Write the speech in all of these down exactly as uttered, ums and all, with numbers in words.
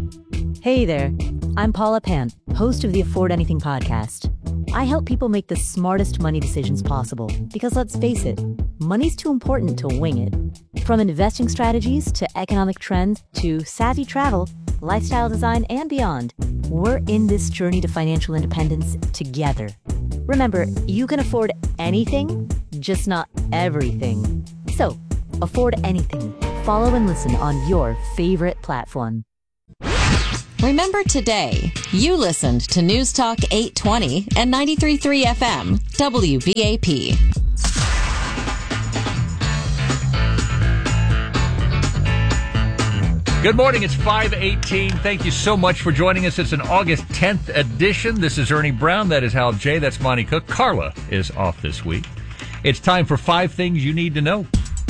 Hey there, I'm Paula Pant, host of the Afford Anything podcast. I help people make the smartest money decisions possible because, let's face it, money's too important to wing it. From investing strategies to economic trends to savvy travel, lifestyle design, and beyond, we're in this journey to financial independence together. Remember, you can afford anything, just not everything. So, afford anything. Follow and listen on your favorite platform. Remember today, you listened to News Talk eight twenty and ninety-three point three F M, W B A P. Good morning, it's five eighteen. Thank you so much for joining us. It's an August tenth edition. This is Ernie Brown, that is Hal J, that's Monty Cook. Carla is off this week. It's time for five things you need to know.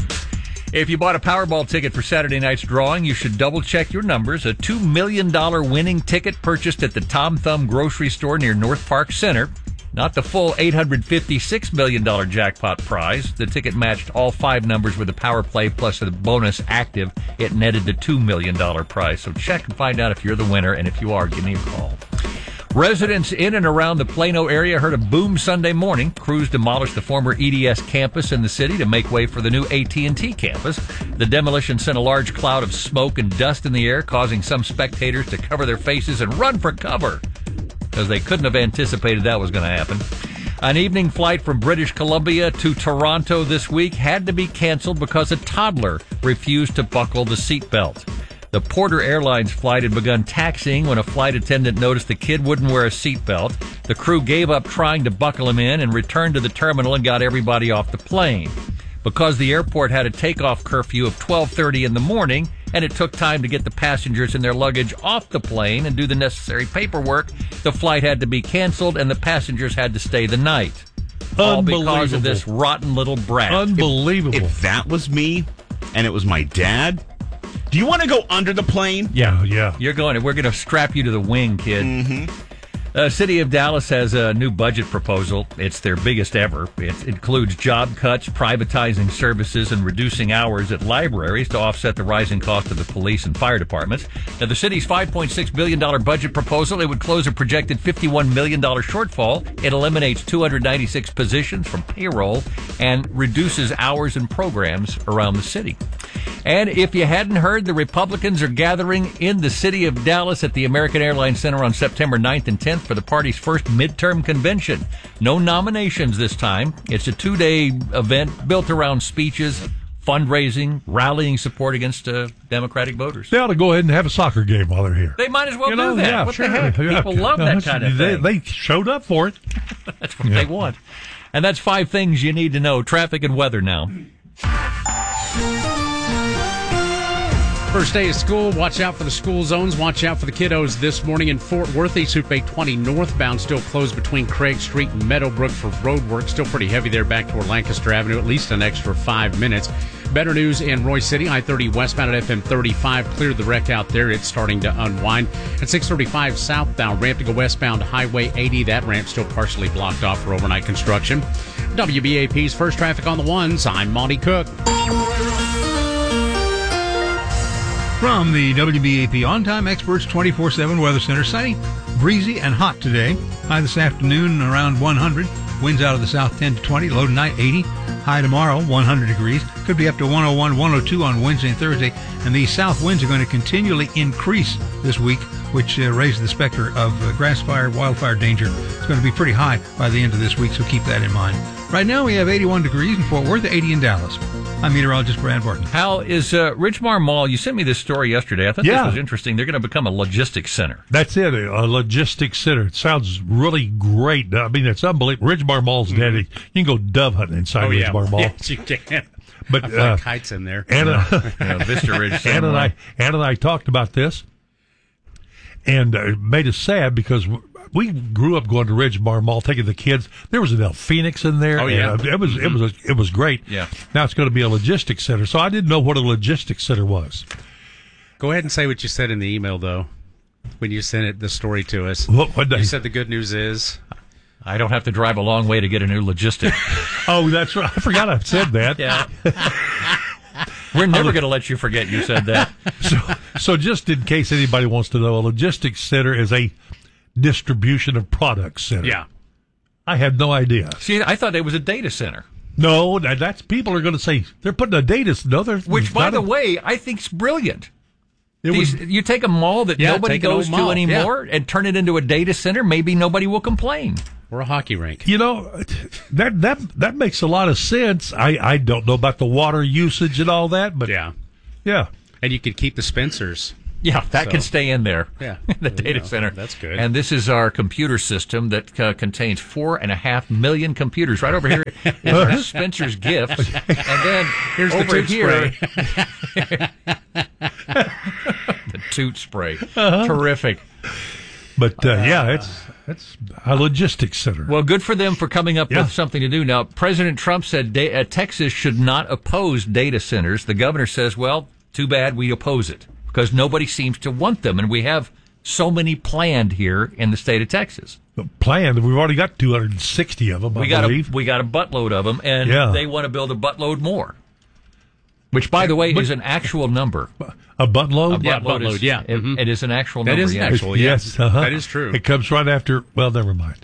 If you bought a Powerball ticket for Saturday night's drawing, you should double-check your numbers. A two million dollars winning ticket purchased at the Tom Thumb grocery store near North Park Center. Not the full eight hundred fifty-six million dollars jackpot prize. The ticket matched all five numbers with the power play plus the bonus active. It netted the two million dollars prize. So check and find out if you're the winner, and if you are, give me a call. Residents in and around the Plano area heard a boom Sunday morning. Crews demolished the former E D S campus in the city to make way for the new A T and T campus. The demolition sent a large cloud of smoke and dust in the air, causing some spectators to cover their faces and run for cover, because they couldn't have anticipated that was going to happen. An evening flight from British Columbia to Toronto this week had to be canceled because a toddler refused to buckle the seatbelt. The Porter Airlines flight had begun taxiing when a flight attendant noticed the kid wouldn't wear a seatbelt. The crew gave up trying to buckle him in and returned to the terminal and got everybody off the plane. Because the airport had a takeoff curfew of twelve thirty in the morning, and it took time to get the passengers and their luggage off the plane and do the necessary paperwork, the flight had to be canceled and the passengers had to stay the night. All because of this rotten little brat. Unbelievable. If, if that was me and it was my dad, do you want to go under the plane? Yeah, yeah. You're going, we're going to strap you to the wing, kid. Mm-hmm. The city of Dallas has a new budget proposal. It's their biggest ever. It includes job cuts, privatizing services, and reducing hours at libraries to offset the rising cost of the police and fire departments. Now, the city's five point six billion dollars budget proposal, it would close a projected fifty-one million dollars shortfall. It eliminates two hundred ninety-six positions from payroll and reduces hours and programs around the city. And if you hadn't heard, the Republicans are gathering in the city of Dallas at the American Airlines Center on September ninth and tenth for the party's first midterm convention. No nominations this time. It's a two-day event built around speeches, fundraising, rallying support against uh, Democratic voters. They ought to go ahead and have a soccer game while they're here. They might as well you know, do that. Yeah, what sure. the heck? People yeah. love that kind of they, thing. They showed up for it. That's what yeah. they want. And that's five things you need to know. Traffic and weather now. First day of school, watch out for the school zones. Watch out for the kiddos this morning in Fort Worth. East Loop eight twenty northbound still closed between Craig Street and Meadowbrook for road work. Still pretty heavy there back toward Lancaster Avenue, at least an extra five minutes. Better news in Royce City. I thirty westbound at F M thirty-five. Cleared the wreck out there. It's starting to unwind. At six thirty-five southbound, ramp to go westbound Highway eighty. That ramp still partially blocked off for overnight construction. W B A P's First Traffic on the Ones. I'm Monty Cook. From the W B A P On-Time Experts twenty-four seven Weather Center, sunny, breezy, and hot today. High this afternoon around one hundred. Winds out of the south ten to twenty. Low tonight eighty. High tomorrow one hundred degrees. Could be up to one oh one, one oh two on Wednesday and Thursday. And these south winds are going to continually increase this week, which uh, raises the specter of uh, grass fire, wildfire danger. It's going to be pretty high by the end of this week, so keep that in mind. Right now we have eighty-one degrees in Fort Worth, eighty in Dallas. I'm meteorologist Brad Barton. Hal, is uh, Ridgemar Mall, you sent me this story yesterday. I thought yeah. this was interesting. They're going to become a logistics center. That's it, a logistics center. It sounds really great. I mean, it's unbelievable. Ridgemar Mall's mm-hmm. dead. You can go dove hunting inside oh, yeah. Ridgemar Mall. Yes, you can. But, I fly uh, kites in there. Anna, yeah, Vista Ridge. Ann and I, Ann and I talked about this, and uh, it made us sad because we grew up going to Ridgemar Mall, taking the kids. There was an El Phoenix in there. Oh yeah, and, uh, it was mm-hmm. it was it was great. Yeah. Now it's going to be a logistics center. So I didn't know what a logistics center was. Go ahead and say what you said in the email, though, when you sent it the story to us. What, what you said the good news is I don't have to drive a long way to get a new logistic. Oh, that's right. I forgot I said that. Yeah. We're never going to let you forget you said that. So, So just in case anybody wants to know, a logistics center is a distribution of products center. Yeah. I had no idea. See, I thought it was a data center. No, that- that's people are going to say they're putting a data. No, they're Which, by not the a- way, I think's brilliant. it These, was, you take a mall that Yeah, nobody take an old goes to mall, anymore and turn it into a data center. Maybe nobody will complain. Or a hockey rink. you know, that that that makes a lot of sense. I I don't know about the water usage and all that, but Yeah. yeah. And you could keep the Spencers. Yeah, that So- can stay in there. Yeah. the There you data go. center. That's good. And this is our computer system that uh, contains four and a half million computers. Right over here is our Spencer's gifts, and then Here's the over toot here, spray. the toot spray. Uh-huh. Terrific. But uh, yeah, it's it's a logistics center. Well, good for them for coming up Yeah. with something to do. Now, President Trump said da- uh, Texas should not oppose data centers. The governor says, well, too bad we oppose it because nobody seems to want them. And we have so many planned here in the state of Texas. Planned. We've already got two hundred sixty of them. I We got a, believe. we got a buttload of them, and Yeah. they want to build a buttload more. Which, by the way, is an actual number. A buttload. Yeah, Buttload buttload, is- yeah. It, Mhm. it is an actual That number. is yeah. actual. yeah. Yes, uh-huh. That is true. It comes right after. Well, never mind.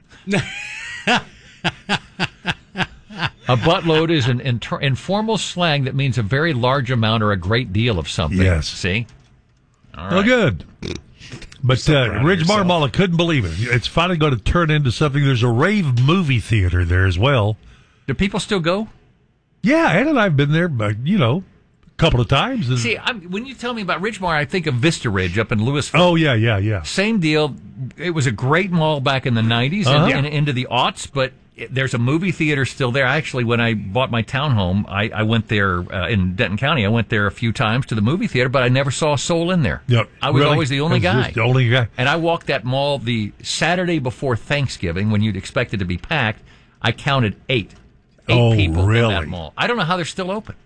A buttload is an inter- informal slang that means a very large amount or a great deal of something. Yes. See? All Well, right. good. But so uh, proud of Ridge yourself. Marmala couldn't believe it. It's finally going to turn into something. There's a rave movie theater there as well. Do people still go? Yeah, Ed and I've been there, but you know, a couple of times. And- See, I'm, when you tell me about Ridgemar, I think of Vista Ridge up in Louisville. oh yeah, yeah, yeah. Same deal. It was a great mall back in the nineties Uh-huh. and, and into the aughts, but it, there's a movie theater still there. Actually, when I bought my townhome, I, I went there uh, in Denton County. I went there a few times to the movie theater, but I never saw a soul in there. Yep. I was Really? always the only That's guy. just the only guy. And I walked that mall the Saturday before Thanksgiving when you'd expect it to be packed. I counted eight. Eight Oh, people in really? that mall. I don't know how they're still open.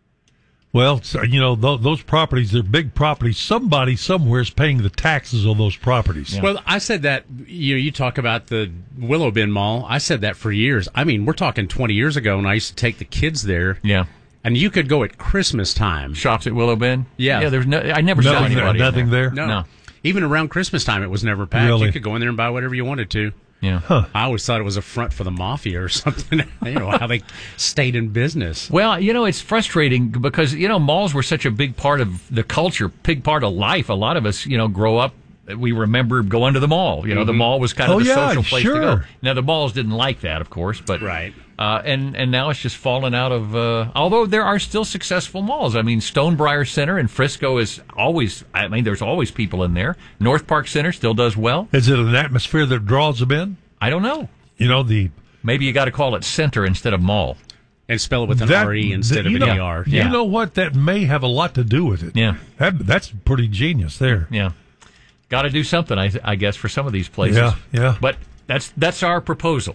Well, so, you know, th- those properties, they're big properties. Somebody somewhere is paying the taxes on those properties. Yeah. Well, I said that, you know, you talk about the Willow Bend Mall. I said that for years. I mean, we're talking twenty years ago, and I used to take the kids there. Yeah. And you could go at Christmas time. Shops at Willow Bend? Yeah. Yeah, there's no, I never saw Nothing there. anybody. in Nothing there. No. No. Even around Christmas time, it was never packed. Really? You could go in there and buy whatever you wanted to. Yeah. I always thought it was a front for the mafia or something. You know, how they stayed in business. Well, you know, it's frustrating because, you know, malls were such a big part of the culture, big part of life. A lot of us, you know, grow up, we remember going to the mall. You know, the mall was kind of Oh, the yeah, social place to go. sure. Now, the malls didn't like that, of course, but. Right. Uh, and, and now it's just fallen out of, uh, although there are still successful malls. I mean, Stonebriar Center in Frisco is always, I mean, there's always people in there. North Park Center still does well. Is it an atmosphere that draws them in? I don't know. You know, the Maybe you got to call it center instead of mall. And spell it with an that- R E instead you of an know, E R. You Yeah. know what? That may have a lot to do with it. Yeah. That, that's pretty genius there. Yeah. Got to do something, I, I guess, for some of these places. Yeah, yeah. But that's that's our proposal.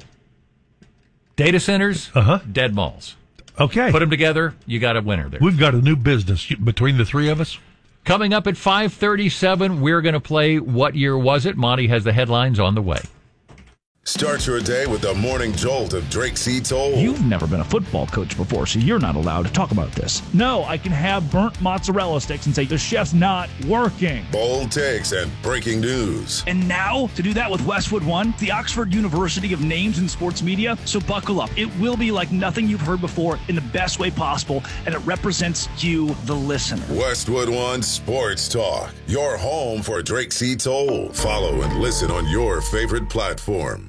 Data centers, Uh-huh. dead malls. Okay. Put them together, you got a winner there. We've got a new business between the three of us. Coming up at five thirty-seven, we're going to play What Year Was It? Monty has the headlines on the way. Start your day with the morning jolt of Drake C. Toll. You've never been a football coach before, so you're not allowed to talk about this. No, I can have burnt mozzarella sticks and say the chef's not working. Bold takes and breaking news. And now, to do that with Westwood One, the Oxford University of Names in Sports Media. So buckle up. It will be like nothing you've heard before in the best way possible, and it represents you, the listener. Westwood One Sports Talk. Your home for Drake C. Toll. Follow and listen on your favorite platform.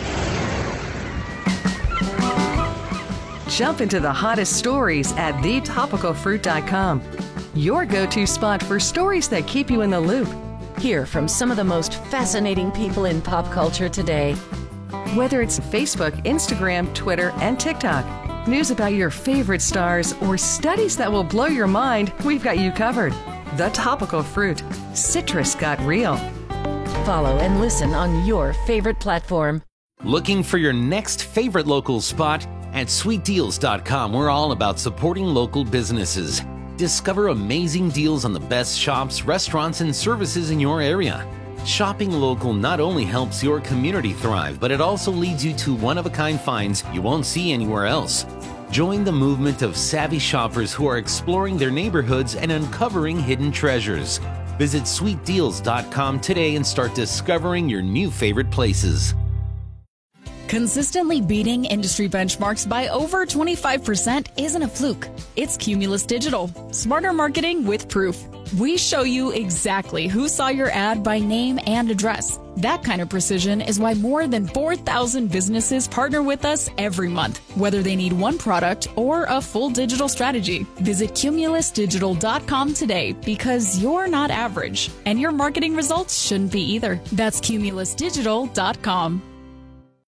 Jump into the hottest stories at the topical fruit dot com. Your go-to spot for stories that keep you in the loop. Hear from some of the most fascinating people in pop culture today. Whether it's Facebook, Instagram, Twitter, and TikTok, news about your favorite stars, or studies that will blow your mind, we've got you covered. The Topical Fruit. Citrus got real. Follow and listen on your favorite platform. Looking for your next favorite local spot? At sweet deals dot com, we're all about supporting local businesses. Discover amazing deals on the best shops, restaurants, and services in your area. Shopping local not only helps your community thrive, but it also leads you to one-of-a-kind finds you won't see anywhere else. Join the movement of savvy shoppers who are exploring their neighborhoods and uncovering hidden treasures. Visit sweet deals dot com today and start discovering your new favorite places. Consistently beating industry benchmarks by over twenty-five percent isn't a fluke. It's Cumulus Digital. Smarter marketing with proof. We show you exactly who saw your ad by name and address. That kind of precision is why more than four thousand businesses partner with us every month, whether they need one product or a full digital strategy. Visit cumulus digital dot com today because you're not average, and your marketing results shouldn't be either. That's cumulus digital dot com.